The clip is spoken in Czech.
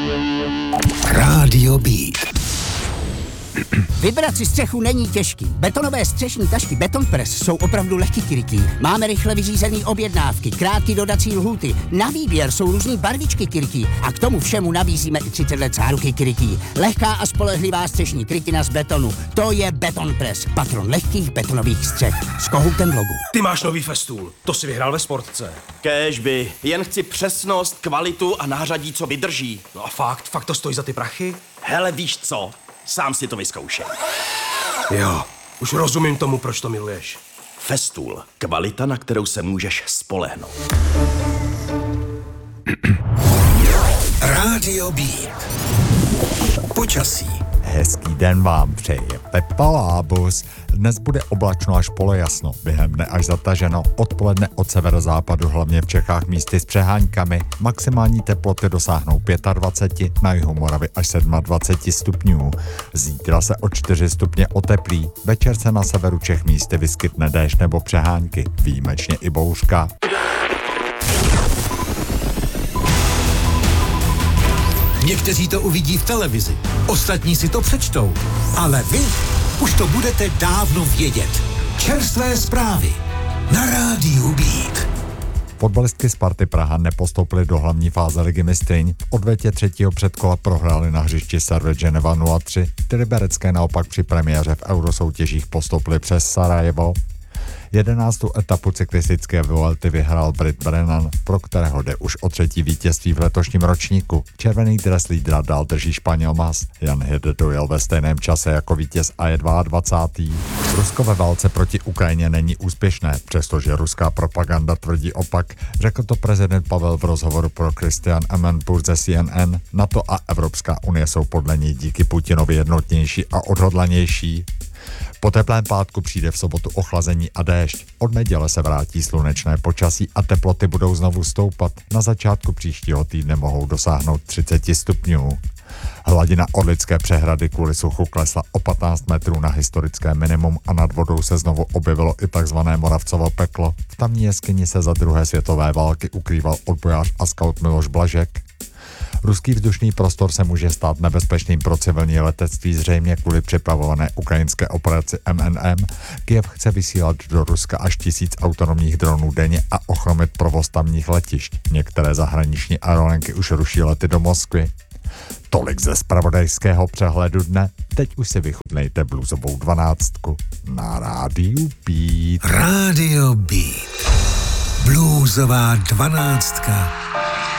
Rádio Beat. Vybrat si střechu není těžký. Betonové střešní tašky Beton Press jsou opravdu lehký krytí. Máme rychle vyřízený objednávky, krátké dodací lhůty. Na výběr jsou různý barvičky krytí a k tomu všemu nabízíme i 30 let záruky krytí. Lehká a spolehlivá střešní krytina z betonu. To je Beton Press, patron lehkých betonových střech. S kohoutem v logu. Ty máš nový Festool, to si vyhrál ve Sportce. Kéžby, jen chci přesnost, kvalitu a nářadí, co vydrží. No a fakt to stojí za ty prachy? Hele, víš co? Sám si to vyzkoušej. Jo, už rozumím tomu, proč to miluješ. Festool, kvalita, na kterou se můžeš spolehnout. Rádio Beat. Počasí. Hezký den vám přeje Pepa Lábus. Dnes bude oblačno až polojasno, během dne až zataženo, odpoledne od severozápadu, hlavně v Čechách místy s přeháňkami. Maximální teploty dosáhnou 25, na jihu Moravy až 27 stupňů. Zítra se o 4 stupně oteplí, večer se na severu Čech místy vyskytne déšť nebo přehánky, výjimečně i bouřka. Někteří to uvidí v televizi, ostatní si to přečtou, ale vy už to budete dávno vědět. Čerstvé zprávy na Rádiu Beat. Fotbalistky Sparty Praha nepostoupily do hlavní fáze Ligy mistryň. V odvětě třetího předkola prohráli na hřišti Servette Geneva 0-3. Ty liberecké naopak při premiéře v eurosoutěžích postoupily přes Sarajevo. 11. etapu cyklistické Vuelty vyhrál Brit Brennan, pro kterého jde už o 3. vítězství v letošním ročníku. Červený dres lídra dál drží Španěl Mas. Jan Hede dojel ve stejném čase jako vítěz a je 22. Rusko ve válce proti Ukrajině není úspěšné, přestože ruská propaganda tvrdí opak, řekl to prezident Pavel v rozhovoru pro Christian Amanpour ze CNN. NATO a Evropská unie jsou podle něj díky Putinovi jednotnější a odhodlanější. Po teplém pátku přijde v sobotu ochlazení a déšť. Od neděle se vrátí slunečné počasí a teploty budou znovu stoupat. Na začátku příštího týdne mohou dosáhnout 30 stupňů. Hladina Orlické přehrady kvůli suchu klesla o 15 metrů na historické minimum a nad vodou se znovu objevilo i takzvané Moravcovo peklo. V tamní jeskyni se za druhé světové války ukrýval odbojář a skaut Miloš Blažek. Ruský vzdušný prostor se může stát nebezpečným pro civilní letectví zřejmě kvůli připravované ukrajinské operaci MNM. Kyjev chce vysílat do Ruska až 1000 autonomních dronů denně a ochromit provoz tamních letišť. Některé zahraniční aerolinky už ruší lety do Moskvy. Tolik ze zpravodajského přehledu dne. Teď už si vychutnejte bluesovou 12 na Rádiu Beat. Rádio Beat. Bluesová 12.